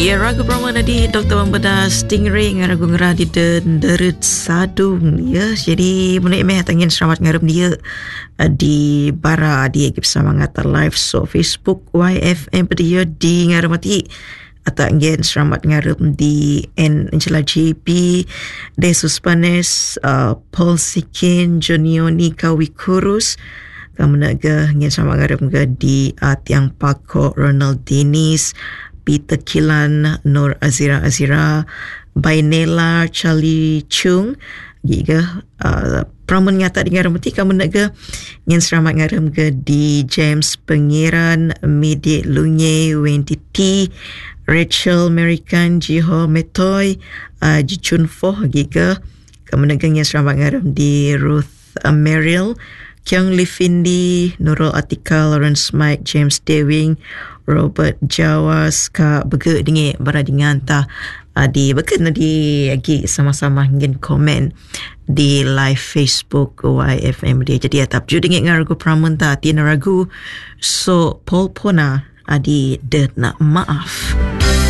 Ya, ragu pertama tadi Dr. Membeda Stingray ngaragu ngeradi Derit Sadung ya. Jadi menaik meh tangin selamat ngarep dia di bara dia bersama ngata live so Facebook YFM dia di ngaramati atau ngin selamat ngarep di Angela JP Desus Panes Paul Sikin Jonioni Kawikurus kamu naga ngin selamat ngarep di Tiang Pako Ronald Dennis Peter Kilan, Nur Azira, Bainela, Charlie Chung, giga pramun ngata di ngaram ti kamu naga ngin selamat ngaram ke di James Pengiran, Midi Lunye, Wendy T, Rachel American, Jiho Metoy, Jichun Foh giga kamu naga ngin selamat ngaram di Ruth Merrill, Kyung Lifindi, Nurul Atika, Lawrence Mike, James Dewing, Robert Jawas ka bege dingi baradingan ta di beken di agi sama-sama ngin komen di live Facebook YFM dia. Jadi atap ju dingi ngaragu pramun ta tina ragu so Paul Pona adi det nak maaf.